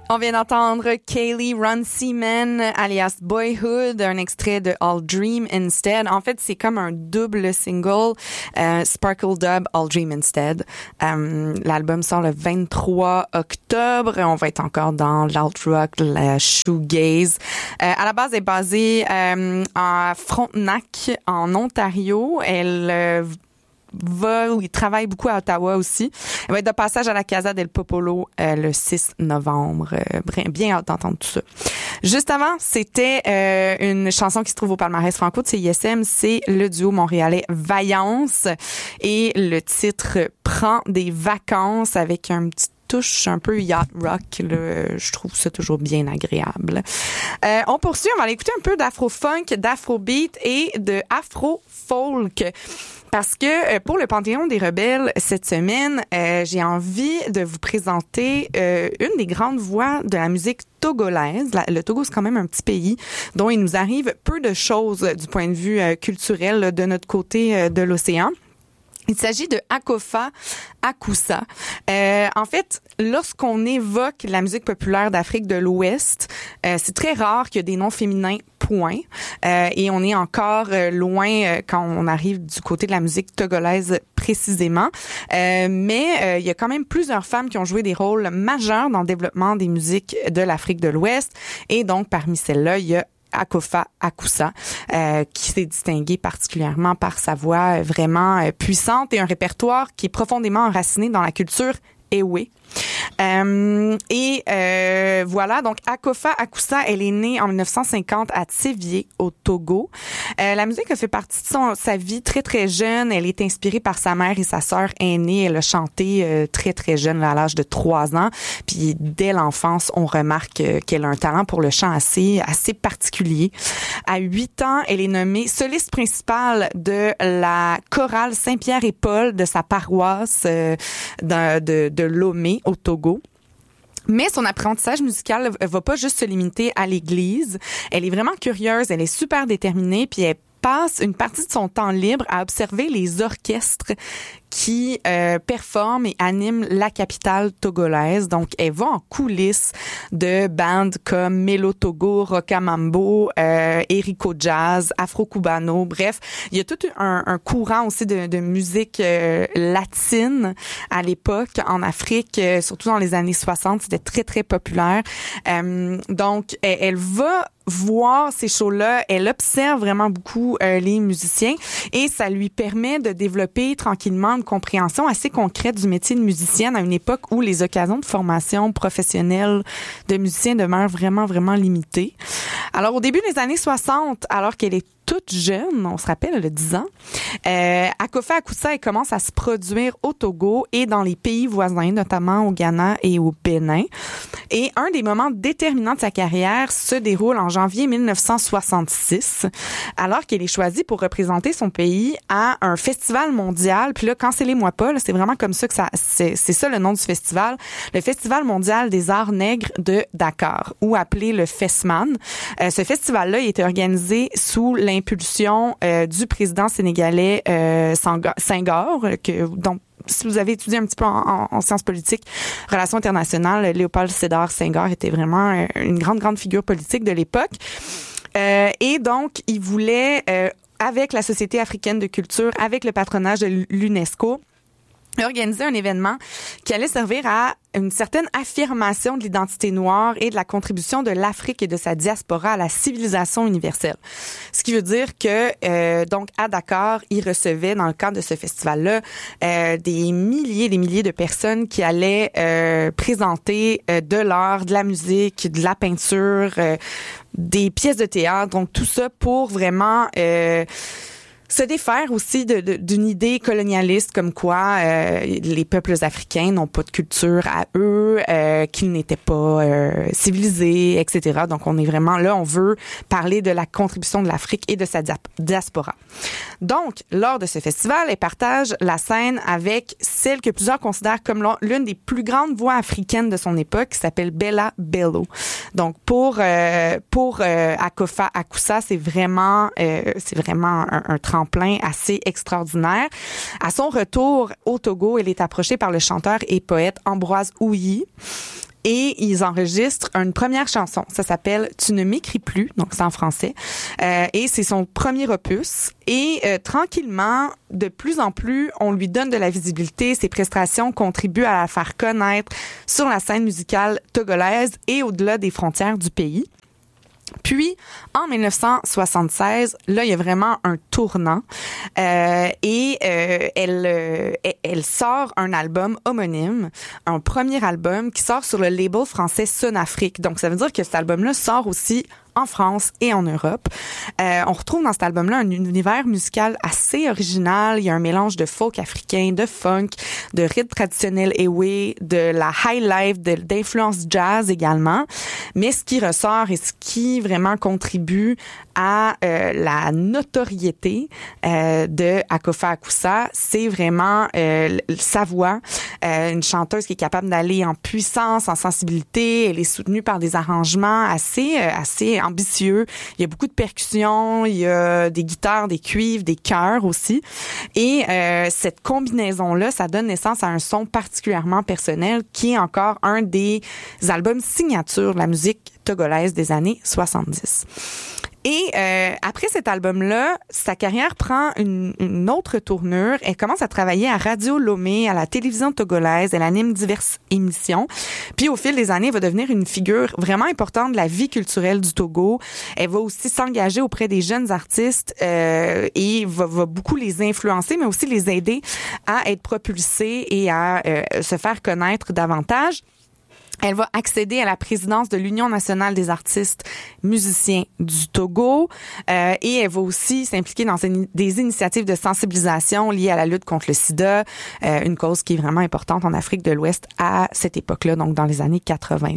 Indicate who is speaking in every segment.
Speaker 1: On vient d'entendre Kaylee Runciman, alias Boyhood, un extrait de I'll Dream Instead. En fait, c'est comme un double single, Sparkle Dub, I'll Dream Instead. L'album sort le 23 octobre. On va être encore dans l'alt rock, la shoegaze. À la base, elle est basée à Frontenac, en Ontario. Elle il travaille beaucoup à Ottawa aussi. Elle va être de passage à la Casa del Popolo le 6 novembre. Bien hâte d'entendre tout ça. Juste avant, c'était une chanson qui se trouve au palmarès franco de CISM. C'est le duo montréalais Vaillance. Et le titre prend des vacances avec un petit touche un peu yacht rock. Là. Je trouve ça toujours bien agréable. On poursuit, on va aller écouter un peu d'afro-funk, d'afro-beat et de afro-folk. Parce que pour le Panthéon des Rebelles, cette semaine, j'ai envie de vous présenter une des grandes voix de la musique togolaise. Le Togo, c'est quand même un petit pays dont il nous arrive peu de choses du point de vue culturel là, de notre côté de l'océan. Il s'agit de Akofa Akoussa. En fait, lorsqu'on évoque la musique populaire d'Afrique de l'Ouest, c'est très rare qu'il y ait des noms féminins, point. Et on est encore loin quand on arrive du côté de la musique togolaise précisément. Mais il y a quand même plusieurs femmes qui ont joué des rôles majeurs dans le développement des musiques de l'Afrique de l'Ouest. Et donc, parmi celles-là, il y a Akofa Akoussa, qui s'est distinguée particulièrement par sa voix vraiment puissante et un répertoire qui est profondément enraciné dans la culture Ewe. Voilà, donc Akofa Akoussa, elle est née en 1950 à Tsévié, au Togo. La musique a fait partie de sa vie très, très jeune. Elle est inspirée par sa mère et sa sœur aînée. Elle a chanté très, très jeune, là, à l'âge de 3 ans. Puis dès l'enfance, on remarque qu'elle a un talent pour le chant assez particulier. À 8 ans, elle est nommée soliste principale de la chorale Saint-Pierre et Paul de sa paroisse de Lomé, au Togo. Mais son apprentissage musical va pas juste se limiter à l'église. Elle est vraiment curieuse, elle est super déterminée, puis elle passe une partie de son temps libre à observer les orchestres qui performent et animent la capitale togolaise. Donc, elle va en coulisses de bandes comme Melo Togo, Rocamambo, Erico Jazz, Afro Cubano. Bref, il y a tout un courant aussi de musique latine à l'époque en Afrique, surtout dans les années 60. C'était très, très populaire. Donc, elle va voir ces shows-là, elle observe vraiment beaucoup les musiciens et ça lui permet de développer tranquillement une compréhension assez concrète du métier de musicienne à une époque où les occasions de formation professionnelle de musiciens demeurent vraiment, vraiment limitées. Alors, au début des années 60, alors qu'elle est toute jeune, on se rappelle, elle a 10 ans, Akofa Akoussa, elle commence à se produire au Togo et dans les pays voisins, notamment au Ghana et au Bénin. Et un des moments déterminants de sa carrière se déroule en janvier 1966, alors qu'elle est choisie pour représenter son pays à un festival mondial. Puis là, cancellez-moi pas, là, c'est vraiment comme ça que c'est ça le nom du festival, le Festival mondial des arts nègres de Dakar, ou appelé le FESMAN. Ce festival-là, il était organisé sous l'impulsion du président sénégalais Senghor, dont si vous avez étudié un petit peu en sciences politiques, relations internationales, Léopold Sédar Senghor était vraiment une grande, grande figure politique de l'époque. Et donc, il voulait, avec la Société africaine de culture, avec le patronage de l'UNESCO, organiser un événement qui allait servir à une certaine affirmation de l'identité noire et de la contribution de l'Afrique et de sa diaspora à la civilisation universelle. Ce qui veut dire que, donc, à Dakar, ils recevaient, dans le cadre de ce festival-là, des milliers de personnes qui allaient présenter de l'art, de la musique, de la peinture, des pièces de théâtre, donc tout ça pour vraiment se défaire aussi d'une idée colonialiste comme quoi les peuples africains n'ont pas de culture à eux, qu'ils n'étaient pas civilisés, etc. Donc, on est vraiment là, on veut parler de la contribution de l'Afrique et de sa diaspora. Donc, lors de ce festival, elle partage la scène avec celle que plusieurs considèrent comme l'une des plus grandes voix africaines de son époque, qui s'appelle Bella Bello. Donc, pour Akofa Akoussa, c'est vraiment un tremplin assez extraordinaire. À son retour au Togo, elle est approchée par le chanteur et poète Ambroise Ouilly. Et ils enregistrent une première chanson. Ça s'appelle « Tu ne m'écris plus », donc c'est en français. Et c'est son premier opus. Et tranquillement, de plus en plus, on lui donne de la visibilité. Ses prestations contribuent à la faire connaître sur la scène musicale togolaise et au-delà des frontières du pays. Puis, en 1976, là, il y a vraiment un tournant et elle sort un album homonyme, un premier album qui sort sur le label français Sonafrique. Donc, ça veut dire que cet album-là sort aussi en France et en Europe. On retrouve dans cet album-là un univers musical assez original. Il y a un mélange de folk africain, de funk, de rythme traditionnel ewe, de la high life, d'influence jazz également. Mais ce qui ressort et ce qui vraiment contribue à la notoriété de Akofa Akousa, c'est vraiment sa voix. Une chanteuse qui est capable d'aller en puissance, en sensibilité. Elle est soutenue par des arrangements assez ambitieux. Il y a beaucoup de percussions, il y a des guitares, des cuivres, des chœurs aussi. Et cette combinaison-là, ça donne naissance à un son particulièrement personnel qui est encore un des albums signature de la musique togolaise des années 70. Et après cet album-là, sa carrière prend une autre tournure. Elle commence à travailler à Radio Lomé, à la télévision togolaise. Elle anime diverses émissions. Puis au fil des années, elle va devenir une figure vraiment importante de la vie culturelle du Togo. Elle va aussi s'engager auprès des jeunes artistes et va beaucoup les influencer, mais aussi les aider à être propulsés et à se faire connaître davantage. Elle va accéder à la présidence de l'Union nationale des artistes musiciens du Togo et elle va aussi s'impliquer dans des initiatives de sensibilisation liées à la lutte contre le sida, une cause qui est vraiment importante en Afrique de l'Ouest à cette époque-là, donc dans les années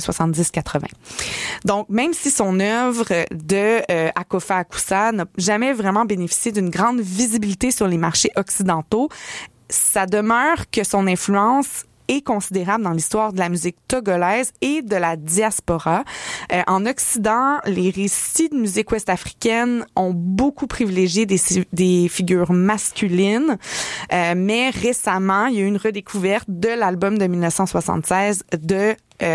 Speaker 1: 70-80. Donc, même si son œuvre de Akofa Akousa n'a jamais vraiment bénéficié d'une grande visibilité sur les marchés occidentaux, ça demeure que son influence est considérable dans l'histoire de la musique togolaise et de la diaspora. En Occident, les récits de musique ouest-africaine ont beaucoup privilégié des figures masculines, mais récemment, il y a eu une redécouverte de l'album de 1976 de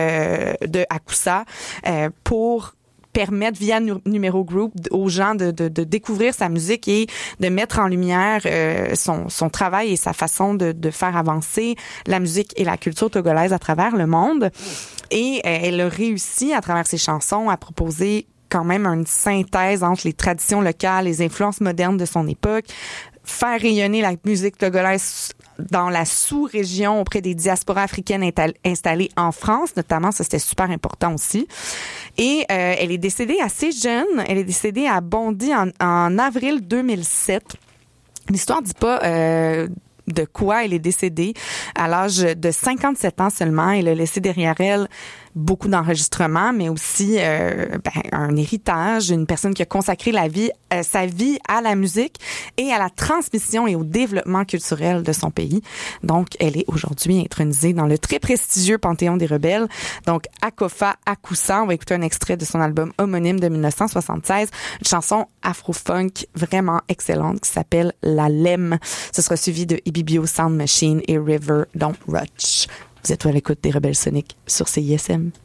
Speaker 1: Akousa pour permettre via Numéro Group aux gens de découvrir sa musique et de mettre en lumière son travail et sa façon de faire avancer la musique et la culture togolaise à travers le monde. Et elle a réussi, à travers ses chansons, à proposer quand même une synthèse entre les traditions locales, les influences modernes de son époque, faire rayonner la musique togolaise dans la sous-région auprès des diasporas africaines installées en France, notamment, ça c'était super important aussi. Et elle est décédée assez jeune. Elle est décédée à Bondy en avril 2007. L'histoire dit pas de quoi elle est décédée. À l'âge de 57 ans seulement, elle a laissé derrière elle beaucoup d'enregistrements, mais aussi un héritage, une personne qui a consacré sa vie à la musique et à la transmission et au développement culturel de son pays. Donc, elle est aujourd'hui intronisée dans le très prestigieux Panthéon des rebelles. Donc, Akofa Akousa, on va écouter un extrait de son album homonyme de 1976, une chanson afro-funk vraiment excellente qui s'appelle La Lemme. Ce sera suivi de Ibibio Sound Machine et River Don't Rush. Vous êtes à l'écoute des Rebelles Soniques sur CISM.